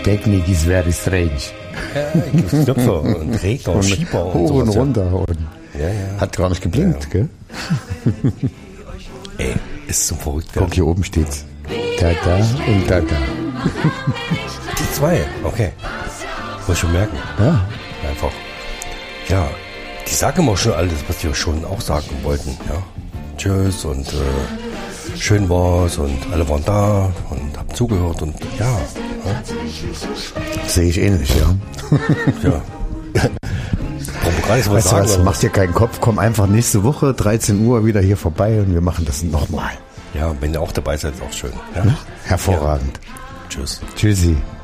Technik ist very strange. Ja, gibt Knöpfe und Regler und Schieber und hoch sowas, und runter. Und ja. hat gar nicht geblinkt, gell? Ey, ist zum Verrücktwerden. Guck, hier oben steht's. Da und da. Die 2, okay. Muss ich schon merken. Ja. Einfach. Ja, die sagen immer schon alles, was wir schon auch sagen wollten. Ja. Tschüss und schön war's und alle waren da und haben zugehört und ja. Sehe ich ähnlich, ja. Ja. Weißt du was, mach dir keinen Kopf, komm einfach nächste Woche, 13 Uhr wieder hier vorbei und wir machen das nochmal. Ja, wenn ihr auch dabei seid, ist auch schön. Ja? Hervorragend. Ja. Tschüss. Tschüssi.